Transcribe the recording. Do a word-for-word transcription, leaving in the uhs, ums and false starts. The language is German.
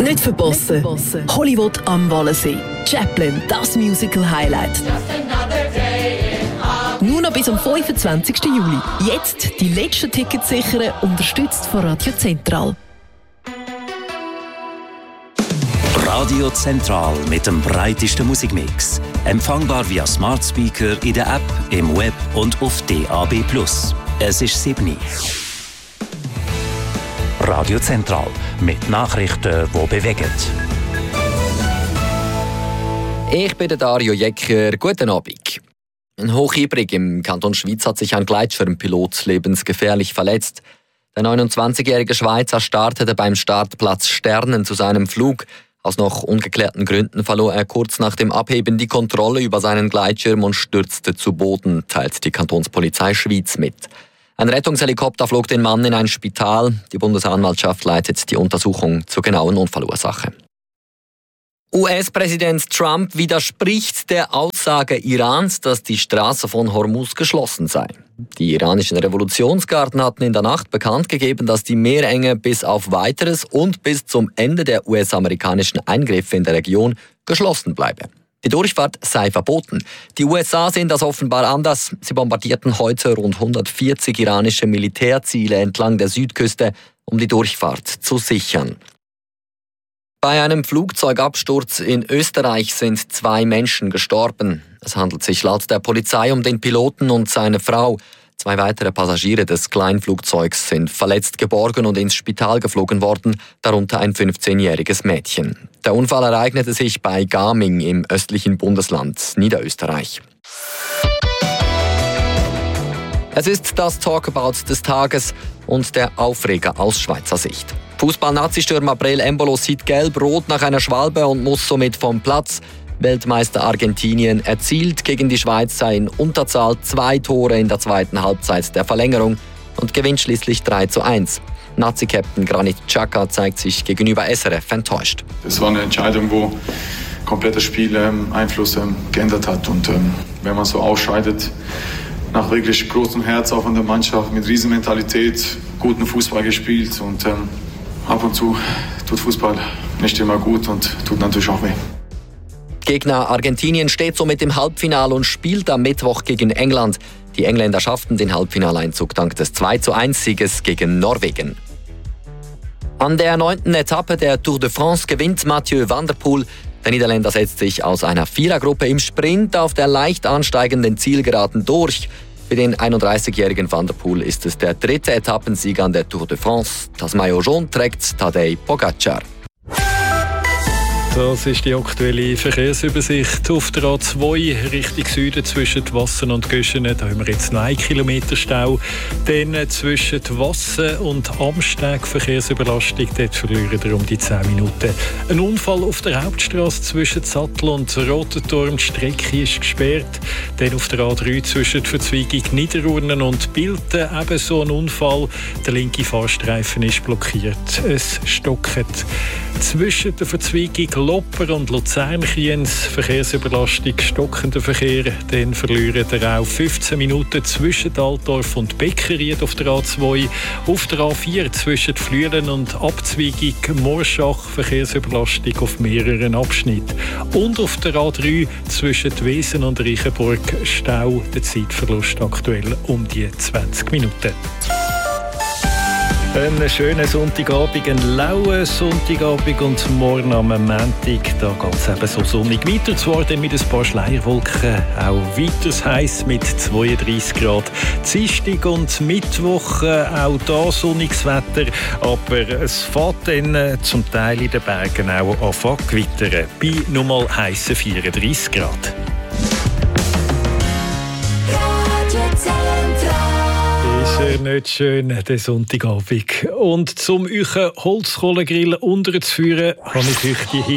Nicht verpassen. Hollywood am Wallensee. Chaplin, das Musical-Highlight. Nur noch bis am fünfundzwanzigsten Juli. Jetzt die letzten Tickets sichern, unterstützt von Radio Zentral. Radio Zentral mit dem breitesten Musikmix. Empfangbar via Smart Speaker in der App, im Web und auf D A B plus. Es ist sieben. Radio Zentral mit Nachrichten, die bewegen. Ich bin der Dario Jecker. Guten Abend. Ein Hochhybrig im Kanton Schwyz hat sich ein Gleitschirmpilot lebensgefährlich verletzt. Der neunundzwanzigjährige Schweizer startete beim Startplatz Sternen zu seinem Flug. Aus noch ungeklärten Gründen verlor er kurz nach dem Abheben die Kontrolle über seinen Gleitschirm und stürzte zu Boden, teilt die Kantonspolizei Schwyz mit. Ein Rettungshelikopter flog den Mann in ein Spital. Die Bundesanwaltschaft leitet die Untersuchung zur genauen Unfallursache. U S-Präsident Trump widerspricht der Aussage Irans, dass die Straße von Hormuz geschlossen sei. Die iranischen Revolutionsgarden hatten in der Nacht bekannt gegeben, dass die Meerenge bis auf Weiteres und bis zum Ende der U S-amerikanischen Eingriffe in der Region geschlossen bleibe. Die Durchfahrt sei verboten. Die U S A sehen das offenbar anders. Sie bombardierten heute rund hundertvierzig iranische Militärziele entlang der Südküste, um die Durchfahrt zu sichern. Bei einem Flugzeugabsturz in Österreich sind zwei Menschen gestorben. Es handelt sich laut der Polizei um den Piloten und seine Frau. Zwei weitere Passagiere des Kleinflugzeugs sind verletzt geborgen und ins Spital geflogen worden, darunter ein fünfzehnjähriges Mädchen. Der Unfall ereignete sich bei Gaming im östlichen Bundesland Niederösterreich. Es ist das Talkabout des Tages und der Aufreger aus Schweizer Sicht. Fußball-Nazi-Stürmer Breel Embolo sieht gelb-rot nach einer Schwalbe und muss somit vom Platz. Weltmeister Argentinien erzielt gegen die Schweizer in Unterzahl zwei Tore in der zweiten Halbzeit der Verlängerung und gewinnt schließlich drei zu eins. Nazi-Captain Granit Xhaka zeigt sich gegenüber S R F enttäuscht. Es war eine Entscheidung, wo komplett das Spiel ähm, Einfluss ähm, geändert hat. Und ähm, wenn man so ausscheidet, nach wirklich großem Herz auch in der Mannschaft, mit Riesenmentalität, guten Fußball gespielt und ähm, ab und zu tut Fußball nicht immer gut und tut natürlich auch weh. Gegner Argentinien steht somit im Halbfinale und spielt am Mittwoch gegen England. Die Engländer schafften den Halbfinaleinzug dank des zwei zu eins Sieges gegen Norwegen. An der neunten Etappe der Tour de France gewinnt Mathieu van der Poel. Der Niederländer setzt sich aus einer Vierergruppe im Sprint auf der leicht ansteigenden Zielgeraden durch. Für den einunddreißigjährigen Van der Poel ist es der dritte Etappensieg an der Tour de France. Das Maillot jaune trägt Tadej Pogacar. Das ist die aktuelle Verkehrsübersicht auf der A zwei Richtung Süden zwischen Wassen und Göschen. Da haben wir jetzt noch einen Kilometer Stau. Dann zwischen Wassen und Amsteg Verkehrsüberlastung. Dort verlieren wir um die zehn Minuten. Ein Unfall auf der Hauptstrasse zwischen Sattel und Rotenturm. Die Strecke ist gesperrt. Dann auf der A drei zwischen Verzweigung Niederurnen und Bilten ebenso ein Unfall. Der linke Fahrstreifen ist blockiert. Es stockt. Zwischen der Verzweigung Lopper und Luzern-Kriens Verkehrsüberlastung, stockender Verkehr. Dann verlieren wir auch fünfzehn Minuten zwischen Altdorf und Beckeried auf der A zwei. Auf der A vier zwischen Flüelen und Abzweigung Morschach Verkehrsüberlastung auf mehreren Abschnitten. Und auf der A drei zwischen Wesen und Reichenburg Stau. Der Zeitverlust aktuell um die zwanzig Minuten. Einen schönen Sonntagabend, einen lauen Sonntagabend und morgen am Montag, da geht es eben so sonnig weiter, zwar dann mit ein paar Schleierwolken, auch weiter heiß mit zweiunddreissig Grad. Dienstag und Mittwoch auch da sonniges Wetter, aber es fährt dann zum Teil in den Bergen auch an zu gewittern, bei nochmal heissen vierunddreissig Grad. Ist er nicht schön, der Sonntagabend. Und zum euch Holzkohlegrill unterzuführen, habe ich euch die